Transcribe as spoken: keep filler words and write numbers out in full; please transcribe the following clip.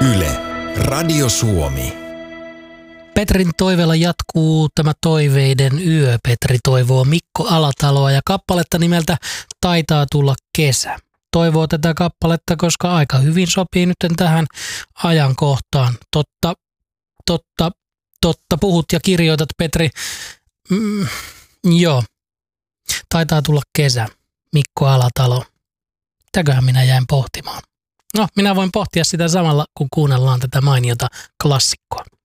Yle, Radio Suomi. Petrin toiveella jatkuu tämä Toiveiden yö. Petri toivoo Mikko Alataloa ja kappaletta nimeltä Taitaa tulla kesä. Toivoo tätä kappaletta, koska aika hyvin sopii nyt tähän ajankohtaan. Totta, totta, totta puhut ja kirjoitat, Petri. Mm, joo, taitaa tulla kesä. Mikko Alatalo. Mitäköhän minä jäin pohtimaan? No, minä voin pohtia sitä samalla, kun kuunnellaan tätä mainiota klassikkoa.